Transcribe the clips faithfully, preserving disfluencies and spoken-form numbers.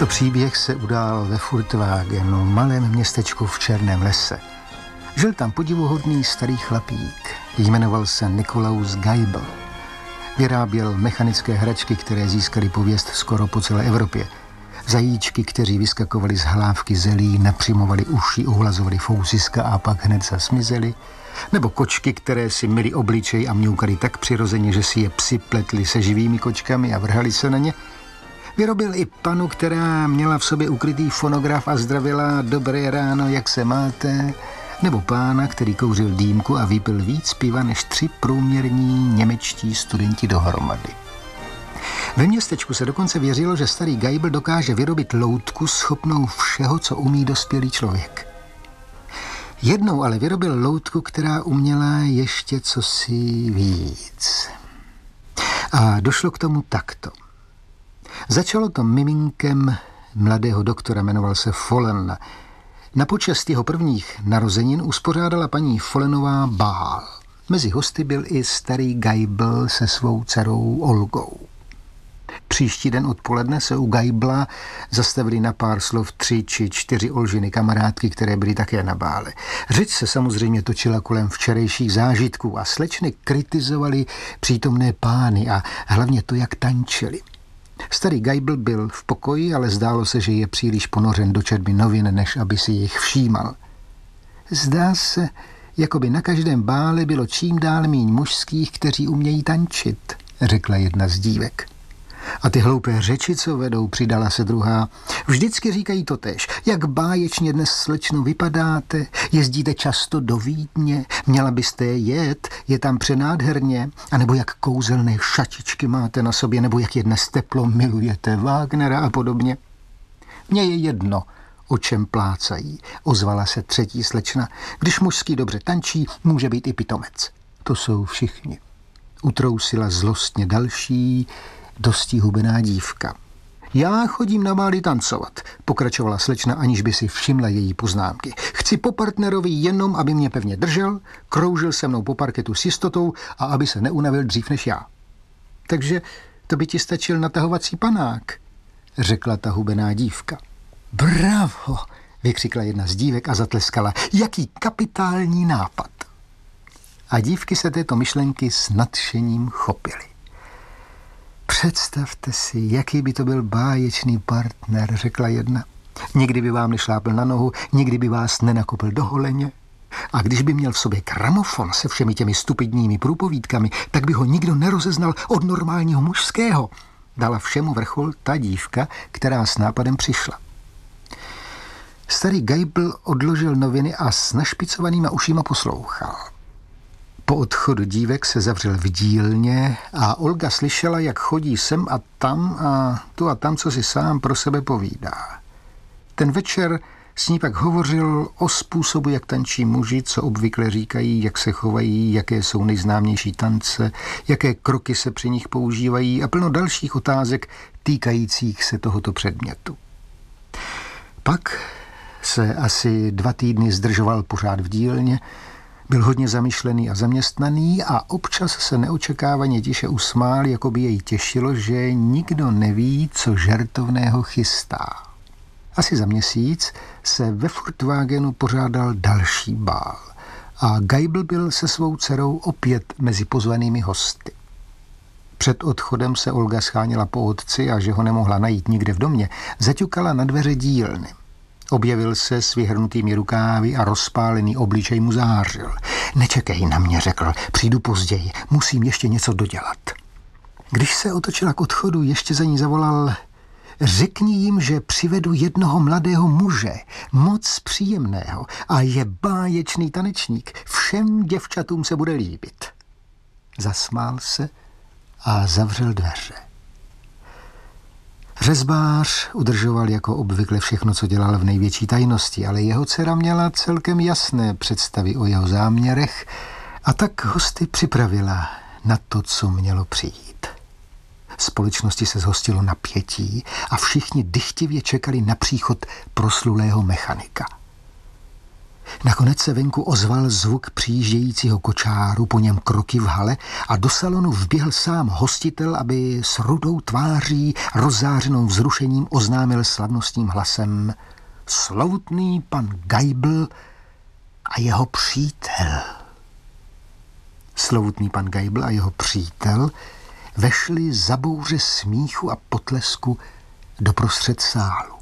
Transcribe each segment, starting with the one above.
Tento příběh se udál ve Furtwagenu, malém městečku v Černém lese. Žil tam podivuhodný starý chlapík. Jmenoval se Nikolaus Geibel. Vyráběl mechanické hračky, které získaly pověst skoro po celé Evropě. Zajíčky, kteří vyskakovali z hlávky zelí, napřimovali uši, uhlazovali fousiska a pak hned zasmizeli. Nebo kočky, které si myli obličej a mňoukaly tak přirozeně, že si je psi pletli se živými kočkami a vrhali se na ně. Vyrobil i panu, která měla v sobě ukrytý fonograf a zdravila dobré ráno, jak se máte, nebo pána, který kouřil dýmku a vypil víc piva než tři průměrní němečtí studenti dohromady. Ve městečku se dokonce věřilo, že starý Geibel dokáže vyrobit loutku schopnou všeho, co umí dospělý člověk. Jednou ale vyrobil loutku, která uměla ještě cosi víc. A došlo k tomu takto. Začalo to miminkem mladého doktora, jmenoval se Follen. Na počest jeho prvních narozenin uspořádala paní Follenová bál. Mezi hosty byl i starý Geibel se svou dcerou Olgou. Příští den odpoledne se u Geibla zastavili na pár slov tři či čtyři Olžiny kamarádky, které byly také na bále. Řeč se samozřejmě točila kolem včerejších zážitků a slečny kritizovali přítomné pány a hlavně to, jak tančili. Starý Geibel byl v pokoji, ale zdálo se, že je příliš ponořen do četby novin, než aby si jich všímal. Zdá se, jako by na každém bále bylo čím dál míň mužských, kteří umějí tančit, řekla jedna z dívek. A ty hloupé řeči, co vedou, přidala se druhá. Vždycky říkají totéž. Jak báječně dnes, slečno, vypadáte, jezdíte často do Vídně, měla byste jet, je tam přenádherně, anebo jak kouzelné šatičky máte na sobě, nebo jak je dnes teplo, milujete Wagnera a podobně. Mně je jedno, o čem plácají, ozvala se třetí slečna. Když mužský dobře tančí, může být i pitomec. To jsou všichni. Utrousila zlostně další, dosti hubená dívka. Já chodím na bály tancovat, pokračovala slečna, aniž by si všimla její poznámky. Chci po partnerovi jenom, aby mě pevně držel, kroužil se mnou po parketu s jistotou a aby se neunavil dřív než já. Takže to by ti stačil natahovací panák, řekla ta hubená dívka. Bravo, vykřikla jedna z dívek a zatleskala. Jaký kapitální nápad. A dívky se této myšlenky s nadšením chopily. Představte si, jaký by to byl báječný partner, řekla jedna. Nikdy by vám nešlápl na nohu, nikdy by vás nenakopl do holeně. A když by měl v sobě gramofon se všemi těmi stupidními průpovídkami, tak by ho nikdo nerozeznal od normálního mužského. Dala všemu vrchol ta dívka, která s nápadem přišla. Starý Geibel odložil noviny a s našpicovanýma ušima poslouchal. Po odchodu dívek se zavřel v dílně a Olga slyšela, jak chodí sem a tam a tu a tam, co si sám pro sebe povídá. Ten večer s ní pak hovořil o způsobu, jak tančí muži, co obvykle říkají, jak se chovají, jaké jsou nejznámější tance, jaké kroky se při nich používají a plno dalších otázek týkajících se tohoto předmětu. Pak se asi dva týdny zdržoval pořád v dílně, byl hodně zamyšlený a zaměstnaný a občas se neočekávaně tiše usmál, jako by jej těšilo, že nikdo neví, co žertovného chystá. Asi za měsíc se ve Furtwagenu pořádal další bál a Geibel byl se svou dcerou opět mezi pozvanými hosty. Před odchodem se Olga scháněla po otci a že ho nemohla najít nikde v domě, zaťukala na dveře dílny. Objevil se s vyhrnutými rukávy a rozpálený obličej mu zářil. Nečekej na mě, řekl, přijdu později, musím ještě něco dodělat. Když se otočila k odchodu, ještě za ní zavolal, řekni jim, že přivedu jednoho mladého muže, moc příjemného a je báječný tanečník, všem děvčatům se bude líbit. Zasmál se a zavřel dveře. Řezbář udržoval jako obvykle všechno, co dělal v největší tajnosti, ale jeho dcera měla celkem jasné představy o jeho záměrech a tak hosty připravila na to, co mělo přijít. Společnosti se zhostilo napětí a všichni dychtivě čekali na příchod proslulého mechanika. Nakonec se venku ozval zvuk přijíždějícího kočáru, po něm kroky v hale a do salonu vběhl sám hostitel, aby s rudou tváří, rozzářenou vzrušením oznámil slavnostním hlasem: slovutný pan Geibl a jeho přítel. Slovutný pan Geibl a jeho přítel vešli za bouře smíchu a potlesku doprostřed sálu.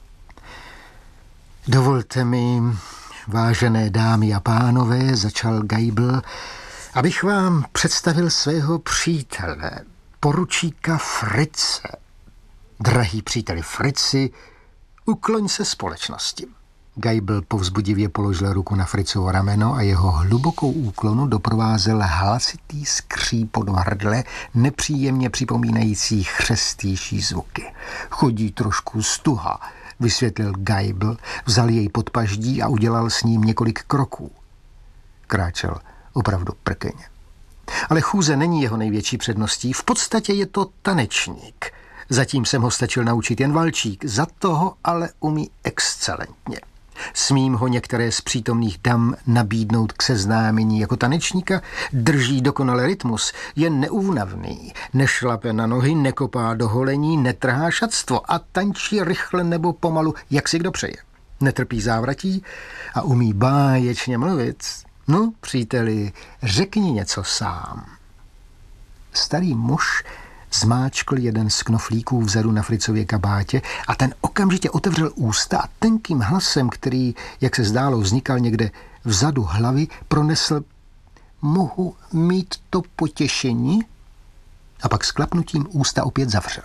Dovolte mi, vážené dámy a pánové, začal Geibl, abych vám představil svého přítele, poručíka Fritze. Drahý příteli Fritzi, ukloň se společnosti. Geibl povzbudivě položil ruku na Fritzovo rameno a jeho hlubokou úklonu doprovázel hlasitý skřípot v hrdle, nepříjemně připomínající chřestější zvuky. Chodí trošku stuha, vysvětlil Geibl, vzal jej pod paždí a udělal s ním několik kroků. Kráčel opravdu prkeně. Ale chůze není jeho největší předností, v podstatě je to tanečník. Zatím jsem ho stačil naučit jen valčík, za toho ale umí excelentně. Smím ho některé z přítomných dam nabídnout k seznámení jako tanečníka, drží dokonale rytmus, je neúnavný, nešlape na nohy, nekopá do holení, netrhá šatstvo a tančí rychle nebo pomalu, jak si kdo přeje. Netrpí závratí a umí báječně mluvit. No, příteli, řekni něco sám. Starý muž zmáčkl jeden z knoflíků vzadu na Fritzově kabátě a ten okamžitě otevřel ústa a tenkým hlasem, který, jak se zdálo, vznikal někde vzadu hlavy, pronesl: mohu mít to potěšení? A pak s klapnutím ústa opět zavřel.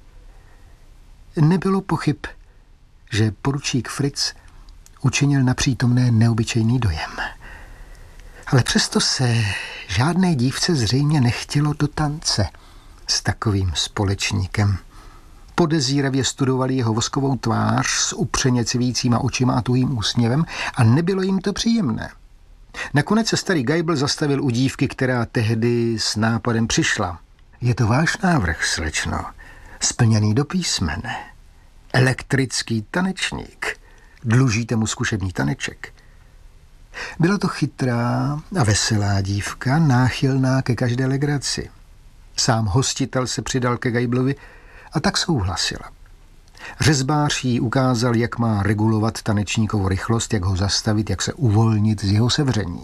Nebylo pochyb, že poručík Fritz učinil na přítomné neobyčejný dojem. Ale přesto se žádné dívce zřejmě nechtělo do tance s takovým společníkem. Podezíravě studovali jeho voskovou tvář s upřeně civícíma očima a tuhým úsměvem a nebylo jim to příjemné. Nakonec se starý Geibl zastavil u dívky, která tehdy s nápadem přišla. Je to váš návrh, slečno, splněný do písmene. Elektrický tanečník. Dlužíte mu zkušební taneček. Byla to chytrá a veselá dívka, náchylná ke každé legraci. Sám hostitel se přidal ke Geiblovi a tak souhlasila. Řezbář jí ukázal, jak má regulovat tanečníkovou rychlost, jak ho zastavit, jak se uvolnit z jeho sevření.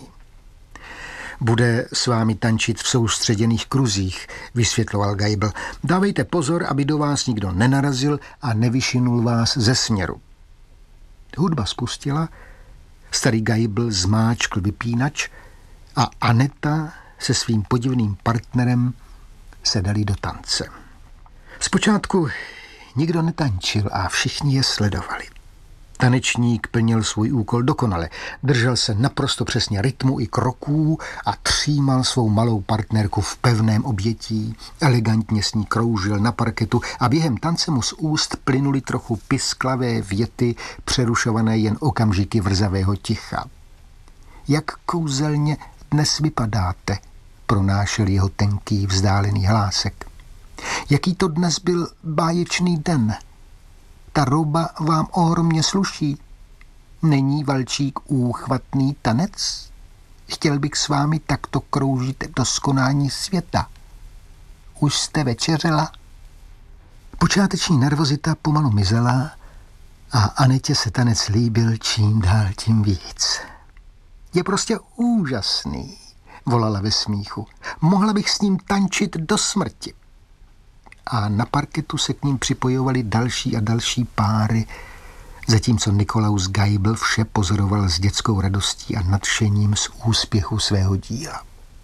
Bude s vámi tančit v soustředěných kruzích, vysvětloval Geibl. Dávejte pozor, aby do vás nikdo nenarazil a nevyšinul vás ze směru. Hudba spustila, starý Geibl zmáčkl vypínač a Aneta se svým podivným partnerem se dali do tance. Zpočátku nikdo netančil a všichni je sledovali. Tanečník plnil svůj úkol dokonale, držel se naprosto přesně rytmu i kroků a třímal svou malou partnerku v pevném objetí, elegantně s ní kroužil na parketu a během tance mu z úst plynuly trochu pisklavé věty, přerušované jen okamžiky vrzavého ticha. Jak kouzelně dnes vypadáte, pronášel jeho tenký vzdálený hlásek. Jaký to dnes byl báječný den. Ta rouba vám ohromně sluší. Není valčík úchvatný tanec? Chtěl bych s vámi takto kroužit do skonání světa. Už jste večeřela? Počáteční nervozita pomalu mizela a Anetě se tanec líbil čím dál tím víc. Je prostě úžasný, volala ve smíchu. Mohla bych s ním tančit do smrti. A na parketu se k ním připojovali další a další páry, zatímco Nikolaus Geibl vše pozoroval s dětskou radostí a nadšením z úspěchu svého díla.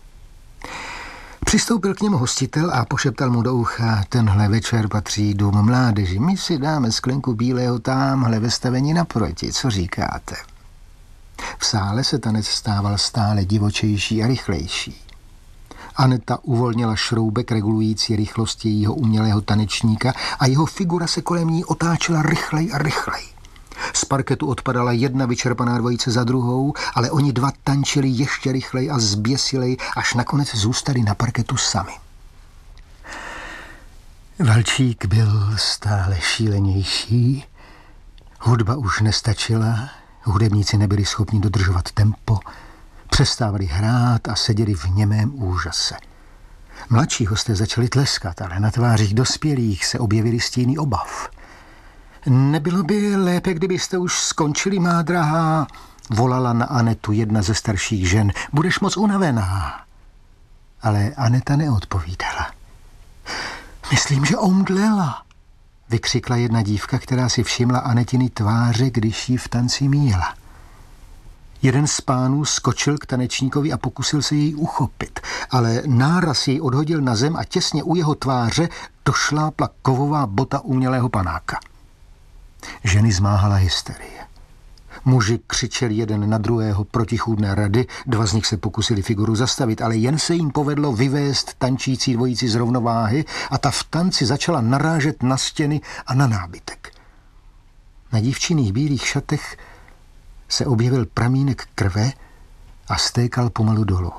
Přistoupil k němu hostitel a pošeptal mu do ucha: tenhle večer patří dům mládeži. My si dáme sklenku bílého támhle ve stavení naproti. Co říkáte? V sále se tanec stával stále divočejší a rychlejší. Aneta uvolnila šroubek regulující rychlost jejího umělého tanečníka a jeho figura se kolem ní otáčela rychlej a rychlej. Z parketu odpadala jedna vyčerpaná dvojice za druhou, ale oni dva tančili ještě rychlej a zběsilej, až nakonec zůstali na parketu sami. Valčík byl stále šílenější, hudba už nestačila, Hudebníci nebyli schopni dodržovat tempo, přestávali hrát a seděli v němém úžase. Mladší hosté začali tleskat, ale na tvářích dospělých se objevily stíny obav. Nebylo by lépe, kdybyste už skončili, má drahá, volala na Anetu jedna ze starších žen. Budeš moc unavená. Ale Aneta neodpovídala. Myslím, že omdlela, vykřikla jedna dívka, která si všimla Anetiny tváře, když ji v tanci míjela. Jeden z pánů skočil k tanečníkovi a pokusil se jej uchopit, ale náraz jej odhodil na zem a těsně u jeho tváře došlápla kovová bota umělého panáka. Ženy zmáhala hysterie. Muži křičeli jeden na druhého protichůdné rady, dva z nich se pokusili figuru zastavit, ale jen se jim povedlo vyvést tančící dvojici z rovnováhy a ta v tanci začala narážet na stěny a na nábytek. Na dívčiných bílých šatech se objevil pramínek krve a stékal pomalu dolů.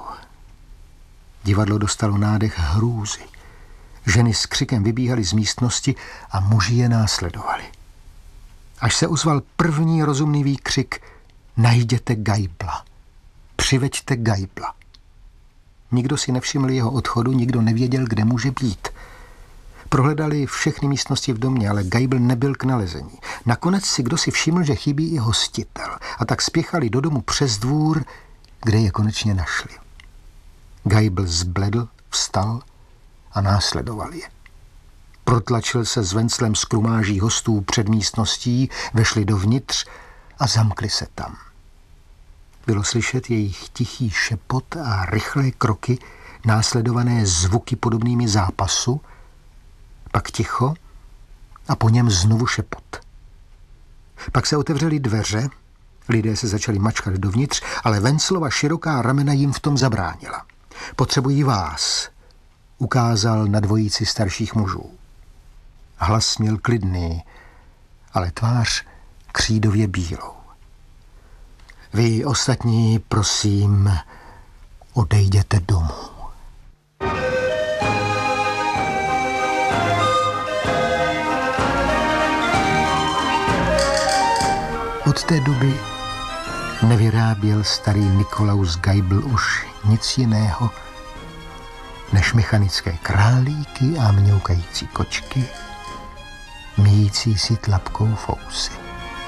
Divadlo dostalo nádech hrůzy. Ženy s křikem vybíhaly z místnosti a muži je následovali. Až se ozval první rozumný výkřik: najděte Geibla, přiveďte Geibla. Nikdo si nevšiml jeho odchodu, nikdo nevěděl, kde může být. Prohledali všechny místnosti v domě, ale Geibl nebyl k nalezení. Nakonec si kdo si všiml, že chybí i hostitel, a tak spěchali do domu přes dvůr, kde je konečně našli. Geibl zbledl, vstal a následoval je. Protlačil se s venclem z krumáží hostů před místností, vešli dovnitř a zamkli se tam. Bylo slyšet jejich tichý šepot a rychlé kroky, následované zvuky podobnými zápasu, pak ticho a po něm znovu šepot. Pak se otevřely dveře, lidé se začali mačkat dovnitř, ale Venclova široká ramena jim v tom zabránila. Potřebují vás, ukázal na dvojici starších mužů. Hlas měl klidný, ale tvář křídově bílou. Vy ostatní, prosím, odejděte domů. Od té doby nevyráběl starý Nikolaus Geibl už nic jiného než mechanické králíky a mňoukající kočky, míjící si tlapkou fousy.